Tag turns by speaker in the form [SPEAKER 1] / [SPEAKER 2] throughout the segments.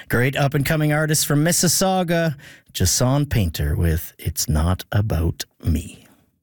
[SPEAKER 1] Great up-and-coming artist from Mississauga, Jason Painter with It's Not About Me.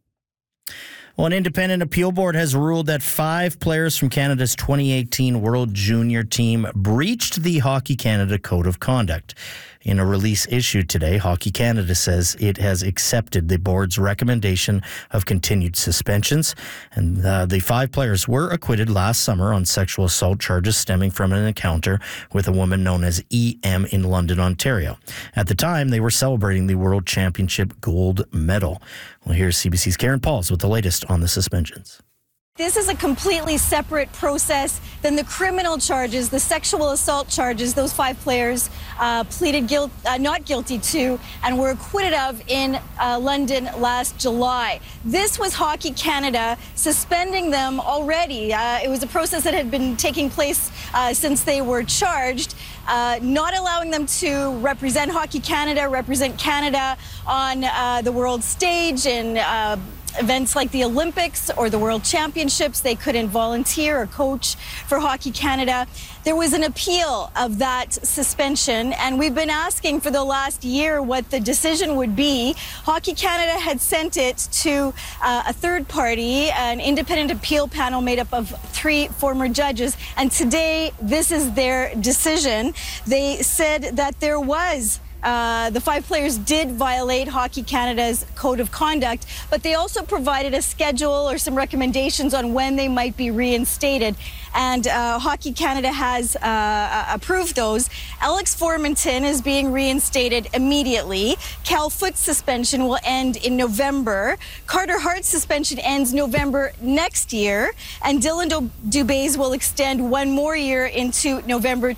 [SPEAKER 1] Well, an independent appeal board has ruled that 5 players from Canada's 2018 World Junior team breached the Hockey Canada Code of Conduct. In a release issued today, Hockey Canada says it has accepted the board's recommendation of continued suspensions. And the 5 players were acquitted last summer on sexual assault charges stemming from an encounter with a woman known as EM in London, Ontario. At the time, they were celebrating the World Championship gold medal. Well, here's CBC's Karen Pauls with the latest on the suspensions.
[SPEAKER 2] This is a completely separate process than the criminal charges, the sexual assault charges those 5 players pleaded not guilty to and were acquitted of in London last July. This was Hockey Canada suspending them already. It was a process that had been taking place since they were charged, not allowing them to represent Hockey Canada, represent Canada on the world stage in events like the Olympics or the World Championships. They couldn't volunteer or coach for Hockey Canada. There was an appeal of that suspension, and we've been asking for the last year what the decision would be. Hockey Canada had sent it to a third party, an independent appeal panel made up of 3 former judges, and today this is their decision. They said that there was the 5 players did violate Hockey Canada's code of conduct, but they also provided a schedule or some recommendations on when they might be reinstated. And Hockey Canada has approved those. Alex Formenton is being reinstated immediately. Cal Foot's suspension will end in November. Carter Hart's suspension ends November next year. And Dylan Dubé's will extend 1 more year into November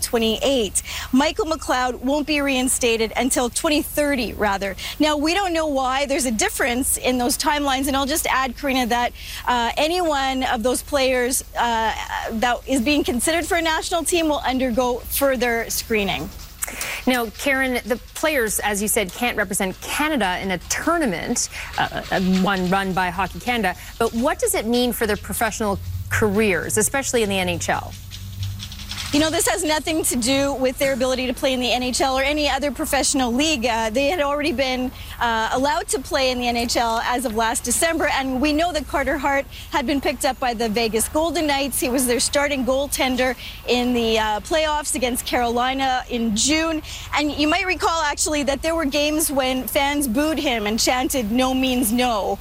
[SPEAKER 2] 2028. Michael McLeod won't be reinstated until 2030, rather. Now, we don't know why. There's a difference in those timelines. And I'll just add, Karina, that any one of those players that is being considered for a national team will undergo further screening.
[SPEAKER 3] Now, Karen, the players, as you said, can't represent Canada in a tournament, one run by Hockey Canada. But what does it mean for their professional careers, especially in the NHL?
[SPEAKER 2] You know, this has nothing to do with their ability to play in the NHL or any other professional league. They had already been allowed to play in the NHL as of last December, and we know that Carter Hart had been picked up by the Vegas Golden Knights. He was their starting goaltender in the playoffs against Carolina in June. And you might recall, actually, that there were games when fans booed him and chanted, "No means no."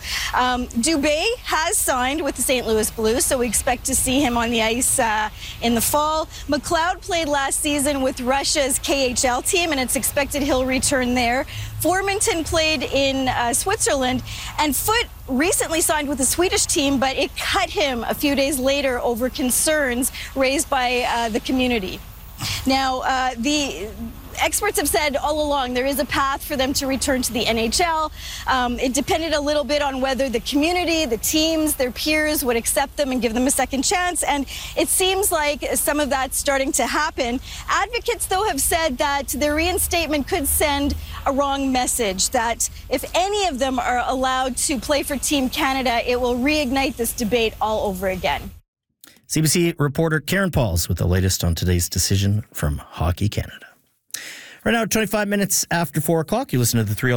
[SPEAKER 2] Dubé has signed with the St. Louis Blues, so we expect to see him on the ice in the fall. McLeod played last season with Russia's KHL team, and it's expected he'll return there. Formenton played in Switzerland, and Foot recently signed with the Swedish team, but it cut him a few days later over concerns raised by the community. Now, the experts have said all along there is a path for them to return to the NHL. It depended a little bit on whether the community, the teams, their peers would accept them and give them a second chance. And it seems like some of that's starting to happen. Advocates, though, have said that their reinstatement could send a wrong message, that if any of them are allowed to play for Team Canada, it will reignite this debate all over again.
[SPEAKER 1] CBC reporter Karen Pauls with the latest on today's decision from Hockey Canada. Right now, 25 minutes after 4 o'clock, you listen to the 3